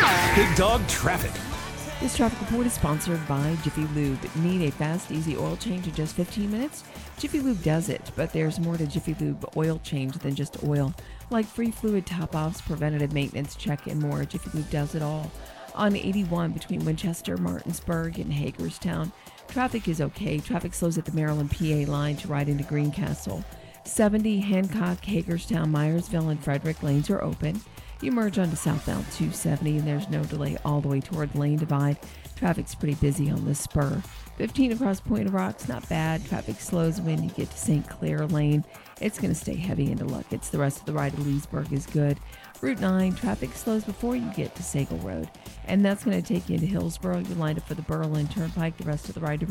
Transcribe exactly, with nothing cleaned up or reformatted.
Big Dog Traffic. This traffic report is sponsored by Jiffy Lube. Need a fast, easy oil change in just fifteen minutes? Jiffy Lube does it, but there's more to Jiffy Lube oil change than just oil. Like free fluid top-offs, preventative maintenance check, and more, Jiffy Lube does it all. On eighty-one between Winchester, Martinsburg, and Hagerstown, traffic is okay. Traffic slows at the Maryland P A line to ride into Greencastle. seventy Hancock, Hagerstown, Myersville, and Frederick lanes are open. You merge onto southbound two seventy, and there's no delay all the way toward Lane Divide. Traffic's pretty busy on the spur. fifteen across Point of Rocks, not bad. Traffic slows when you get to Saint Clair Lane. It's going to stay heavy into Luckett's. The rest of the ride to Leesburg is good. Route nine, traffic slows before you get to Sagal Road. And that's going to take you into Hillsborough. You're lined up for the Berlin Turnpike. The rest of the ride to